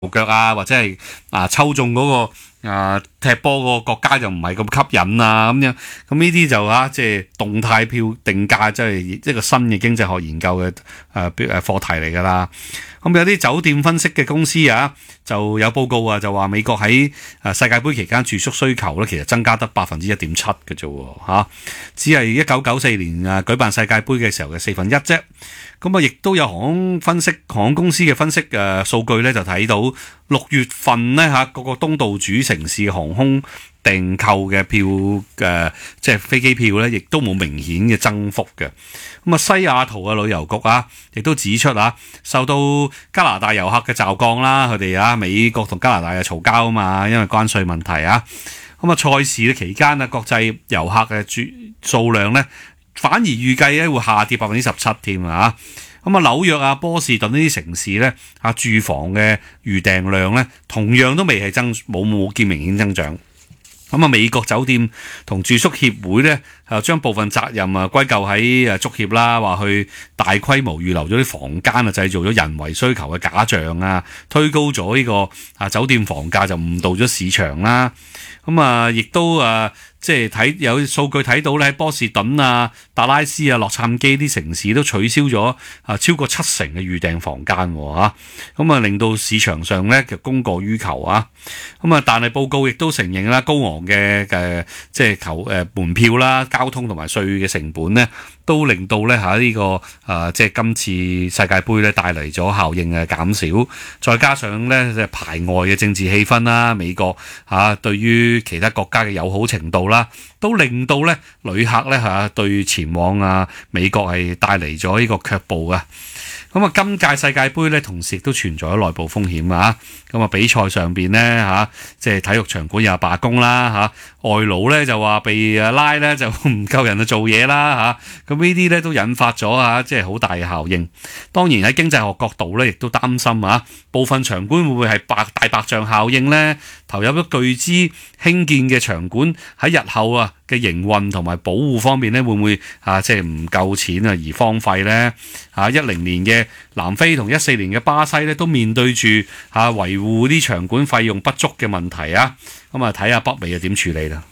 腳啊，或者係抽中嗰個踢波嗰個國家就唔係咁吸引啊咁樣，咁呢啲就即係動態票定價，即係一個新嘅經濟學研究嘅課題嚟㗎啦。咁有啲酒店分析嘅公司就有報告就話美國喺世界盃期間住宿需求咧，其實增加得 1.7% 嘅啫，只係1994年舉辦世界盃嘅時候嘅1/4啫。咁亦都有航空公司嘅分析數據咧，就睇到6月份咧各個東道主城市嘅航空訂購嘅票即係飛機票咧，亦都冇明顯嘅增幅嘅。咁西雅圖嘅旅遊局亦都指出受到加拿大遊客嘅驟降啦，佢哋美國同加拿大嘅嘈交啊嘛，因為關稅問題咁賽事嘅期間國際遊客嘅數量咧，反而預計咧會下跌 17% 添啊！紐約波士頓呢啲城市咧住房嘅預訂量咧，同樣都未係冇見明顯增長。美國酒店同住宿協會咧將部分責任歸咎喺足協啦，話去大規模預留咗啲房間製造咗人為需求嘅假象推高咗呢個酒店房價，就誤導咗市場啦。亦都即係有數據睇到咧，喺波士頓達拉斯洛杉磯啲城市都取消咗超過70%嘅預訂房間令到市場上咧就供過於求但係報告亦都承認啦，高昂嘅即係門票啦、交通同埋稅嘅成本咧，都令到咧呢個即係今次世界盃咧帶嚟咗效應嘅減少，再加上咧即係排外嘅政治氣氛啦，美國對於其他國家嘅友好程度啦，都令到咧旅客咧對前往美國係帶嚟咗呢個卻步今屆世界盃咧，同時亦都存在咗內部風險比賽上邊咧即係體育場館又罷工啦外勞咧就話被拉咧就唔夠人去做嘢啦咁呢啲咧都引發咗即係好大嘅效應。當然喺經濟學角度咧，亦都擔心部分場館會唔會係大白象效應咧？投入咗巨資興建嘅場館喺日後嘅營運同埋保護方面咧，會唔會即係唔夠錢而荒廢咧？10年嘅南非同14年嘅巴西咧，都面對住維護啲場館費用不足嘅問題睇下北美點處理啦。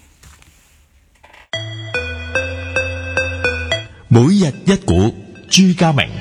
每日一股，朱家明。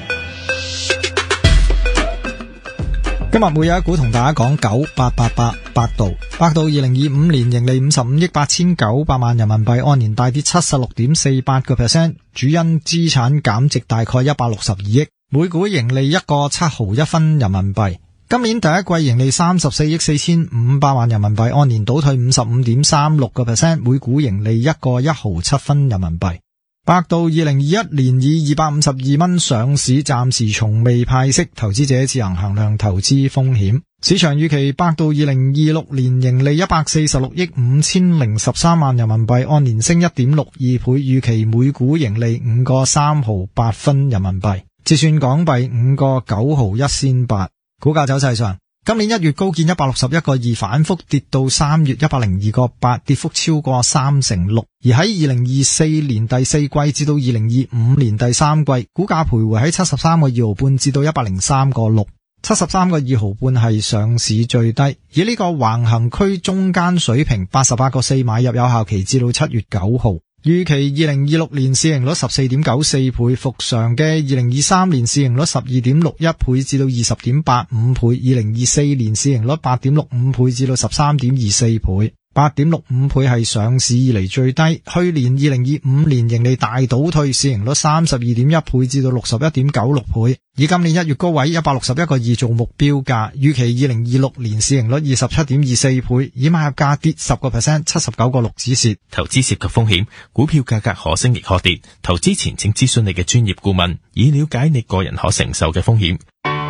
今日每日一股同大家講9888百度2025年盈利55億8900萬人民幣，按年大跌 76.48%， 主因資產減值大概162億，每股盈利1個7毫1分人民幣。今年第一季盈利34億4500萬人民幣，按年倒退 55.36%， 每股盈利1個1毫7分人民幣。百度2021年以252蚊上市，暫時從未派息，投資者自行衡量投資風險。市場預期百度2026年盈利146億5013萬人民幣，按年升 1.62 倍，預期每股盈利5個3毫8分人民幣，折算港幣5個9毫1仙8。股價走勢上，今年1月高見161個2，反覆跌到3月102個8，跌幅超過36%。而喺2024年第四季至到2025年第三季，股價徘徊喺73個2毫半至到103個6。73個2毫半係上市最低，以呢個橫行區中間水平88個4買入，有效期至到7月9號。預期2026年市盈率 14.94 倍，復常嘅2023年市盈率 12.61 倍至到 20.85 倍，2024年市盈率 8.65 倍至到 13.24 倍。8.65 倍係上市以嚟最低，去年2025年盈利大倒退，市盈率 32.1 倍至到 61.96 倍，以今年1月高位161個2做目標價，預期2026年市盈率 27.24 倍，以買入價跌 10% 79個6止蝕。 投資涉及風險，股票價格可升亦可跌，投資前請諮詢你嘅專業顧問，以了解你個人可承受嘅風險。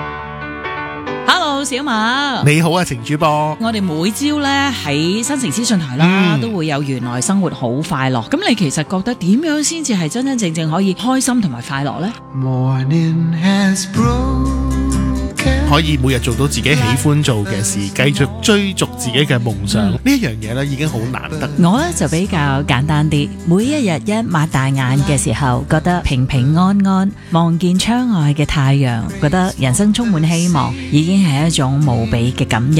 Hello， 小馬， 你好啊，程主播。 我哋每朝咧喺新城資訊台啦，都會有原來生活好快樂。咁你其實覺得點樣先至係真真正正可以開心同埋快樂呢？ Morning has broken 可以每日做到自己喜歡做嘅事，繼續追逐自己嘅夢想，呢一樣嘢咧已經好難得。 我咧就比較簡單啲，每一日一擘大眼嘅時候，覺得平平安安，望見窗外嘅太陽，覺得人生充滿希望，已經係一種無比嘅感恩。